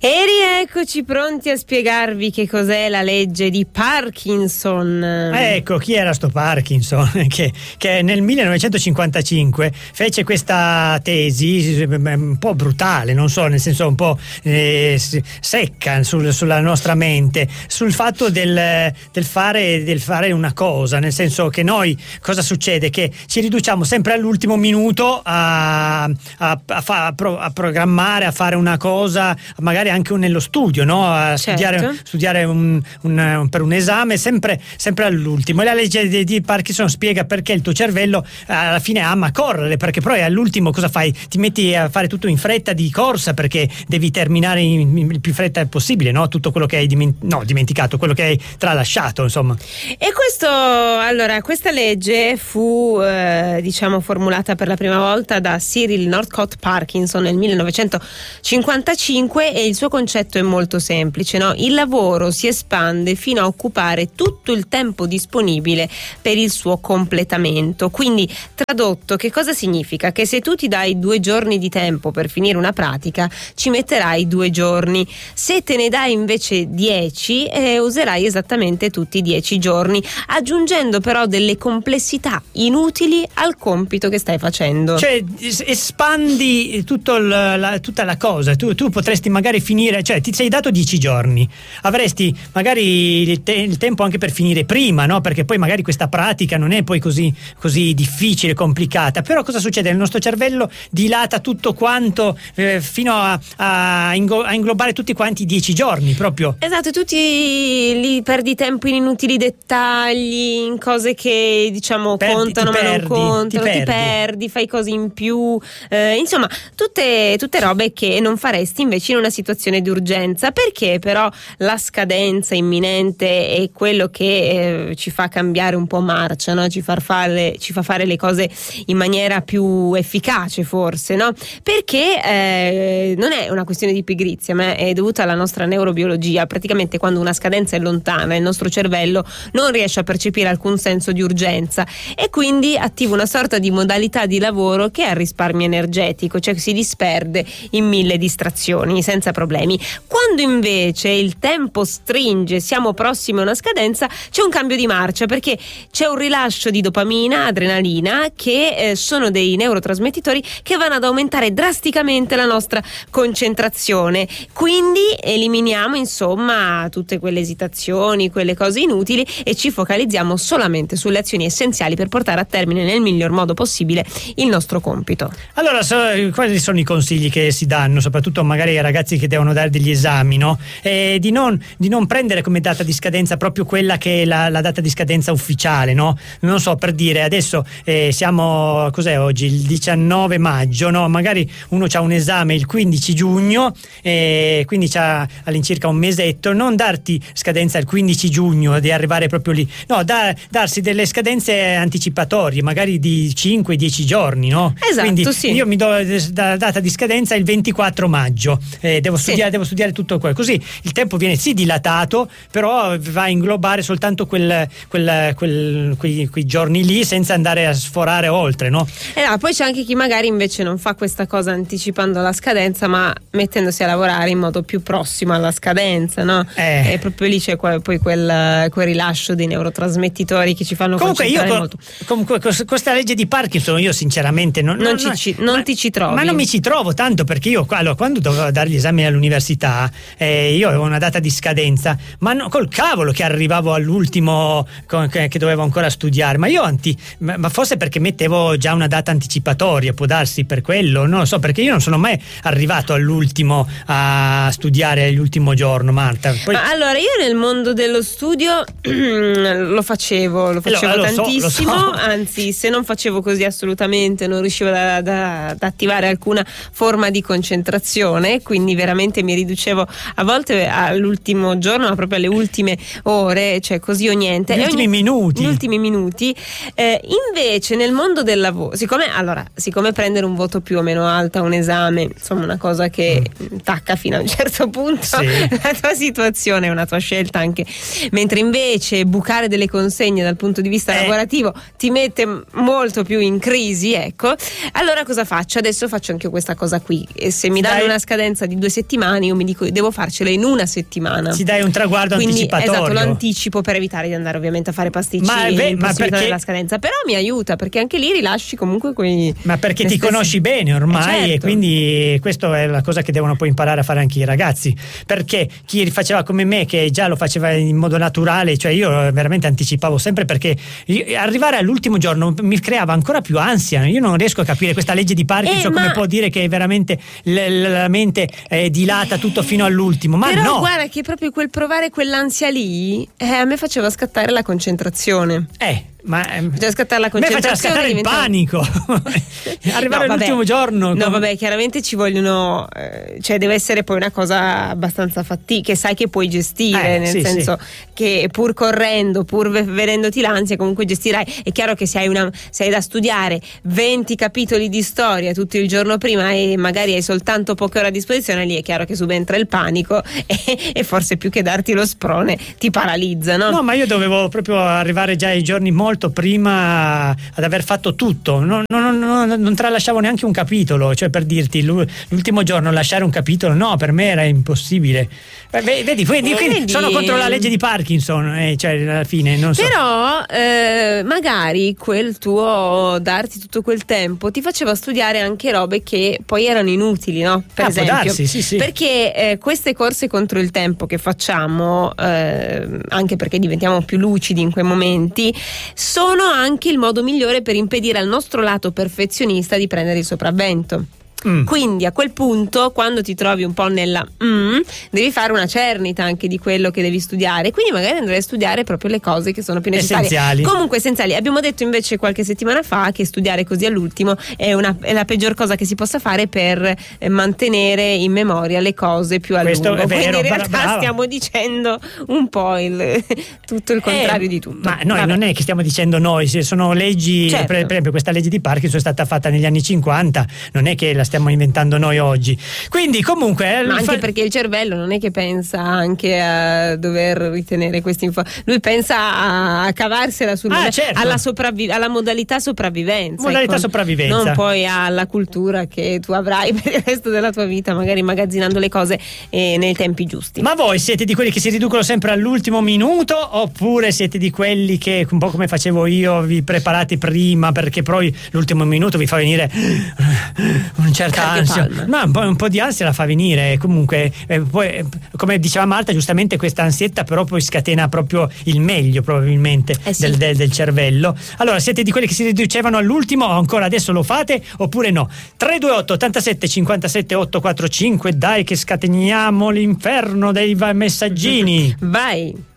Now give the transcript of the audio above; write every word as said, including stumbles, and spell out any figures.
E rieccoci pronti a spiegarvi che cos'è la legge di Parkinson. Ecco, chi era sto Parkinson? Che, che nel millenovecentocinquantacinque fece questa tesi un po' brutale, non so, nel senso un po' eh, secca sul, sulla nostra mente, sul fatto del, del, fare, del fare una cosa, nel senso che noi, cosa succede? Che ci riduciamo sempre all'ultimo minuto a, a, a, fa, a, pro, a programmare, a fare una cosa, magari anche nello studio, no? A certo. studiare, studiare un, un, per un esame sempre, sempre all'ultimo. E la legge di, di Parkinson spiega perché il tuo cervello alla fine ama correre, perché poi all'ultimo cosa fai? Ti metti a fare tutto in fretta di corsa perché devi terminare in, in, il più fretta possibile, no? Tutto quello che hai diment- no, dimenticato, quello che hai tralasciato, insomma. E questo, allora, questa legge fu eh, diciamo formulata per la prima volta da Cyril Northcote Parkinson nel millenovecentocinquantacinque e il suo concetto è molto semplice, no? Il lavoro si espande fino a occupare tutto il tempo disponibile per il suo completamento. Quindi, tradotto, che cosa significa? Che se tu ti dai due giorni di tempo per finire una pratica, ci metterai due giorni. Se te ne dai invece dieci, eh, userai esattamente tutti i dieci giorni, aggiungendo però delle complessità inutili al compito che stai facendo. Cioè, espandi tutto il, la, tutta la cosa. Tu, tu potresti magari finire, cioè ti sei dato dieci giorni, avresti magari il, te, il tempo anche per finire prima, no? Perché poi magari questa pratica non è poi così, così difficile, complicata. Però cosa succede? Il nostro cervello dilata tutto quanto eh, fino a, a, ingo, a inglobare tutti quanti i dieci giorni proprio. Esatto, tu ti li perdi tempo in inutili dettagli, in cose che diciamo perdi, contano ma perdi, non contano, ti perdi. ti perdi, fai cose in più, eh, insomma tutte, tutte robe che non faresti invece in una situazione di urgenza. Perché però la scadenza imminente è quello che eh, ci fa cambiare un po' marcia, no? Ci fa fare, ci fa fare le cose in maniera più efficace forse, no? Perché eh, non è una questione di pigrizia, ma è dovuta alla nostra neurobiologia. Praticamente quando una scadenza è lontana il nostro cervello non riesce a percepire alcun senso di urgenza e quindi attiva una sorta di modalità di lavoro che è il risparmio energetico, cioè si disperde in mille distrazioni senza problemi. Quando invece il tempo stringe, siamo prossimi a una scadenza, c'è un cambio di marcia perché c'è un rilascio di dopamina, adrenalina, che eh, sono dei neurotrasmettitori che vanno ad aumentare drasticamente la nostra concentrazione. Quindi eliminiamo insomma tutte quelle esitazioni, quelle cose inutili e ci focalizziamo solamente sulle azioni essenziali per portare a termine nel miglior modo possibile il nostro compito. Allora, so, quali sono i consigli che si danno, soprattutto magari ai ragazzi che devono dare degli esami, no? Eh, di, non, di non prendere come data di scadenza proprio quella che è la, la data di scadenza ufficiale, no? Non so, per dire, adesso eh, siamo, cos'è oggi? Il diciannove maggio, no? Magari uno c'ha un esame il quindici giugno, eh, quindi c'ha all'incirca un mesetto, non darti scadenza il quindici giugno, di arrivare proprio lì, no, da, darsi delle scadenze anticipatorie, magari di cinque dieci giorni, no? Esatto, quindi sì. Io mi do la data di scadenza il ventiquattro maggio, eh, devo studiare, sì. devo studiare tutto quello, così il tempo viene sì dilatato, però va a inglobare soltanto quel, quel, quel, quei, quei giorni lì senza andare a sforare oltre, no? E no, poi c'è anche chi magari invece non fa questa cosa anticipando la scadenza, ma mettendosi a lavorare in modo più prossimo alla scadenza, no? Eh. E proprio lì c'è poi quel, quel rilascio di neurotrasmettitori che ci fanno comunque io concentrare co- molto. Comunque questa legge di Parkinson io sinceramente non, non, non, ci, non, ci, non ma, ti ci trovi. Ma non mi ci trovo tanto, perché io allora, quando dovevo dare gli esami all'università eh, io avevo una data di scadenza, ma no, col cavolo che arrivavo all'ultimo con, che, che dovevo ancora studiare, ma io anti, ma, ma forse perché mettevo già una data anticipatoria, può darsi per quello, non lo so, perché io non sono mai arrivato all'ultimo a studiare l'ultimo giorno, Marta. Poi... Allora io nel mondo dello studio lo facevo, lo facevo allora, lo tantissimo, so, lo so. Anzi se non facevo così assolutamente non riuscivo ad attivare alcuna forma di concentrazione, quindi veramente mi riducevo a volte all'ultimo giorno, ma proprio alle ultime ore, cioè così o niente. Gli ultimi ogni, minuti. Gli ultimi minuti. Eh, invece nel mondo del lavoro, siccome allora, siccome prendere un voto più o meno alto a un esame, insomma una cosa che mm. tacca fino a un certo punto, sì. La tua situazione è una tua scelta anche, mentre invece bucare delle consegne dal punto di vista eh. lavorativo ti mette molto più in crisi, ecco. Allora cosa faccio? Adesso faccio anche questa cosa qui, e se mi danno Dai. una scadenza di due settimane settimane, io mi dico devo farcele in una settimana. Si dai un traguardo Quindi, anticipatorio. Esatto, lo anticipo per evitare di andare ovviamente a fare pasticci ma, beh, ma perché della scadenza, però mi aiuta perché anche lì rilasci comunque quei ma perché ti stesse... conosci bene ormai, eh certo. E quindi questa è la cosa che devono poi imparare a fare anche i ragazzi, perché chi faceva come me che già lo faceva in modo naturale, cioè io veramente anticipavo sempre, perché arrivare all'ultimo giorno mi creava ancora più ansia. Io non riesco a capire questa legge di Parkinson, eh, come ma... può dire che veramente la mente eh, dilata tutto fino all'ultimo, ma però no, guarda che proprio quel provare quell'ansia lì eh, a me faceva scattare la concentrazione. Eh ma faceva scattare la concentrazione, faceva scattare il diventa... panico. Arrivare no, all'ultimo vabbè. giorno no come... vabbè chiaramente ci vogliono eh, cioè deve essere poi una cosa abbastanza fatti che sai che puoi gestire, eh, nel sì, senso sì. che pur correndo, pur vedendoti l'ansia, comunque gestirai. È chiaro che se hai una se hai da studiare venti capitoli di storia tutto il giorno prima e magari hai soltanto poche ore a disposizione, lì è chiaro che subentra il panico e, e forse più che darti lo sprone ti paralizza, no? No, ma io dovevo proprio arrivare già ai giorni molto prima ad aver fatto tutto, non, non, non, non tralasciavo neanche un capitolo, cioè per dirti l'ultimo giorno lasciare un capitolo, no, per me era impossibile. Vedi, vedi, quindi, quindi sono contro la legge di Parkinson, eh, cioè alla fine non so. Però eh, magari quel tuo darti tutto quel tempo ti faceva studiare anche robe che poi erano inutili, no? Per ah, esempio, può darsi, sì, sì. Perché eh, queste corse contro il tempo che facciamo, eh, anche perché diventiamo più lucidi in quei momenti, sono anche il modo migliore per impedire al nostro lato perfezionista di prendere il sopravvento. Mm. Quindi a quel punto, quando ti trovi un po' nella mm, devi fare una cernita anche di quello che devi studiare, quindi magari andrai a studiare proprio le cose che sono più necessarie, essenziali. Comunque essenziali. Abbiamo detto invece qualche settimana fa che studiare così all'ultimo è, una, è la peggior cosa che si possa fare per eh, mantenere in memoria le cose più a Questo lungo. è vero, quindi in realtà brava. stiamo dicendo un po' il, tutto il contrario eh, di tutto. Ma noi Vabbè. non è che stiamo dicendo noi, sono leggi, certo. per, per esempio questa legge di Parkinson è stata fatta negli anni cinquanta, non è che la stiamo inventando noi oggi, quindi comunque ma anche fa... perché il cervello non è che pensa anche a dover ritenere queste info, lui pensa a, a cavarsela sul ah, certo. alla, sopravvi- alla modalità sopravvivenza modalità ecco. sopravvivenza, non poi alla cultura che tu avrai per il resto della tua vita, magari immagazzinando le cose eh, nei tempi giusti. Ma voi siete di quelli che si riducono sempre all'ultimo minuto, oppure siete di quelli che, un po' come facevo io, vi preparate prima perché poi l'ultimo minuto vi fa venire una certa ansia? Ma un po', un po' di ansia la fa venire comunque, eh, poi, eh, come diceva Marta giustamente, questa ansietta però poi scatena proprio il meglio probabilmente eh sì. del, del, del cervello. Allora siete di quelli che si riducevano all'ultimo o ancora adesso lo fate oppure no? tre due otto ottantasette cinquantasette ottocentoquarantacinque, dai che scateniamo l'inferno dei messaggini. Vai.